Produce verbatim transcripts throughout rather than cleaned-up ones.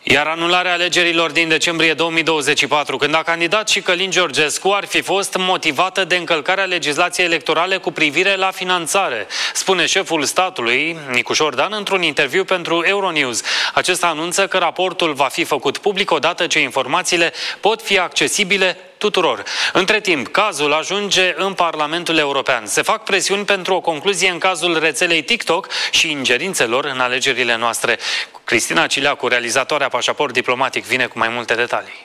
Iar anularea alegerilor din decembrie două mii douăzeci și patru, când a candidat și Călin Georgescu, ar fi fost motivată de încălcarea legislației electorale cu privire la finanțare, spune șeful statului, Nicușor Dan, într-un interviu pentru Euronews. Acesta anunță că raportul va fi făcut public odată ce informațiile pot fi accesibile tuturor. Între timp, cazul ajunge în Parlamentul European. Se fac presiuni pentru o concluzie în cazul rețelei TikTok și ingerințelor în alegerile noastre. Cristina Cileacu, realizatoarea Pașaport Diplomatic, vine cu mai multe detalii.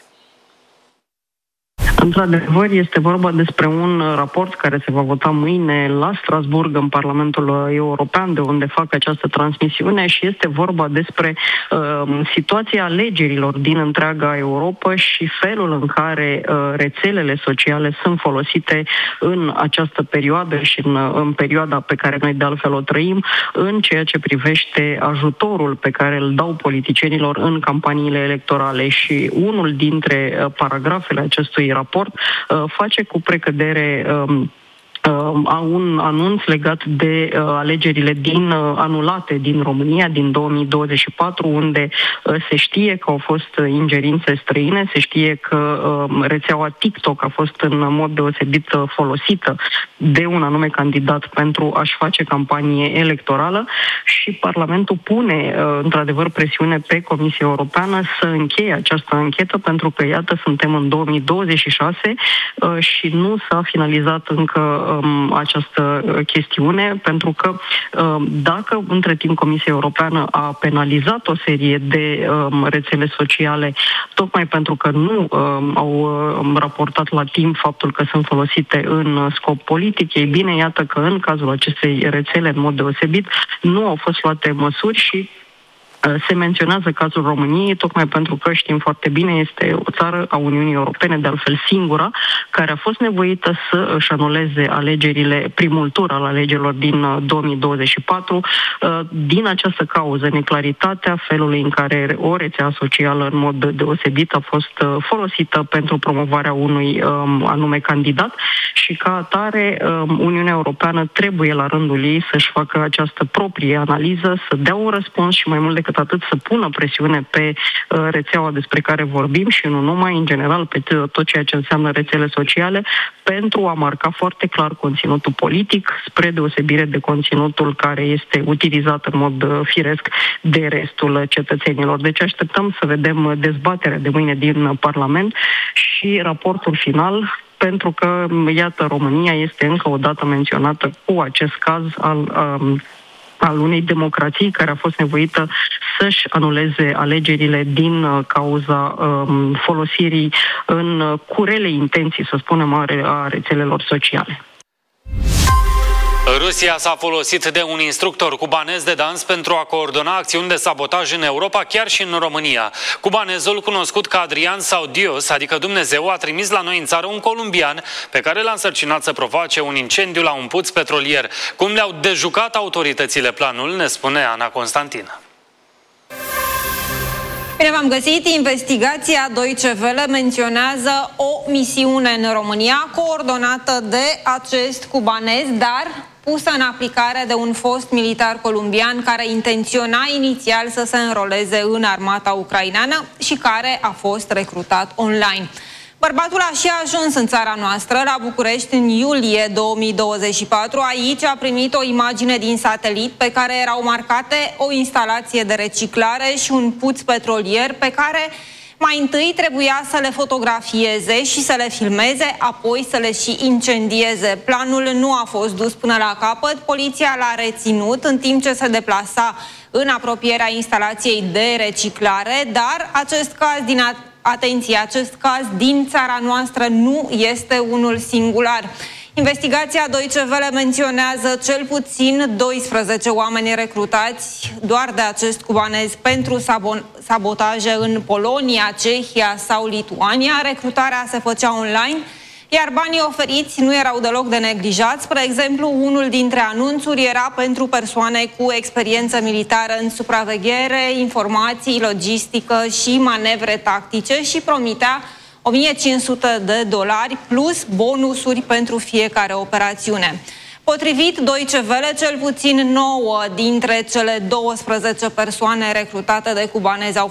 Într-adevăr, este vorba despre un raport care se va vota mâine la Strasbourg, în Parlamentul European, de unde fac această transmisiune, și este vorba despre uh, situația alegerilor din întreaga Europa și felul în care uh, rețelele sociale sunt folosite în această perioadă și în, în perioada pe care noi de altfel o trăim, în ceea ce privește ajutorul pe care îl dau politicienilor în campaniile electorale. Și unul dintre uh, paragrafele acestui raport face cu precădere um, un anunț legat de uh, alegerile din uh, anulate din România din două mii douăzeci și patru, unde uh, se știe că au fost ingerințe străine, se știe că uh, rețeaua TikTok a fost în mod deosebit uh, folosită de un anume candidat pentru a-și face campanie electorală, și Parlamentul pune uh, într-adevăr presiune pe Comisia Europeană să încheie această anchetă, pentru că, iată, suntem în două mii douăzeci și șase uh, și nu s-a finalizat încă această chestiune, pentru că dacă între timp Comisia Europeană a penalizat o serie de rețele sociale tocmai pentru că nu au raportat la timp faptul că sunt folosite în scop politic, ei bine, iată că în cazul acestei rețele, în mod deosebit, nu au fost luate măsuri și se menționează cazul României, tocmai pentru că știm foarte bine, este o țară a Uniunii Europene, de altfel singura, care a fost nevoită să își anuleze alegerile, primul tur al alegerilor din două mii douăzeci și patru, din această cauză, neclaritatea felului în care o rețea socială în mod deosebit a fost folosită pentru promovarea unui anume candidat, și ca atare Uniunea Europeană trebuie la rândul ei să-și facă această proprie analiză, să dea un răspuns și mai mult decât atât să pună presiune pe uh, rețeaua despre care vorbim și nu numai, în general, pe tot ceea ce înseamnă rețele sociale, pentru a marca foarte clar conținutul politic, spre deosebire de conținutul care este utilizat în mod uh, firesc de restul cetățenilor. Deci așteptăm să vedem dezbaterea de mâine din Parlament și raportul final, pentru că, iată, România este încă o dată menționată cu acest caz al um, al unei democrații care a fost nevoită să-și anuleze alegerile din cauza um, folosirii în curele intenții, să spunem, a rețelelor sociale. Rusia s-a folosit de un instructor cubanez de dans pentru a coordona acțiuni de sabotaj în Europa, chiar și în România. Cubanezul, cunoscut ca Adrian sau Dios, adică Dumnezeu, a trimis la noi în țară un columbian pe care l-a însărcinat să provoace un incendiu la un puț petrolier. Cum le-au dejucat autoritățile planul, ne spune Ana Constantină. Bine v-am găsit! Investigația Deutsche Welle menționează o misiune în România coordonată de acest cubanez, dar pusă în aplicare de un fost militar columbian care intenționa inițial să se înroleze în armata ucraineană și care a fost recrutat online. Bărbatul a și ajuns în țara noastră, la București, în iulie două mii douăzeci și patru. Aici a primit o imagine din satelit pe care erau marcate o instalație de reciclare și un puț petrolier pe care mai întâi trebuia să le fotografieze și să le filmeze, apoi să le și incendieze. Planul nu a fost dus până la capăt, poliția l-a reținut în timp ce se deplasa în apropierea instalației de reciclare, dar acest caz din Atenție, acest caz din țara noastră nu este unul singular. Investigația Deutsche Welle menționează cel puțin doisprezece oameni recrutați doar de acest cubanez pentru sabotaje în Polonia, Cehia sau Lituania. Recrutarea se făcea online, iar banii oferiți nu erau deloc de neglijați. Spre exemplu, unul dintre anunțuri era pentru persoane cu experiență militară în supraveghere, informații, logistică și manevre tactice și promitea o mie cinci sute de dolari plus bonusuri pentru fiecare operațiune. Potrivit Deutsche Welle, cel puțin nouă dintre cele douăsprezece persoane recrutate de cubanezi au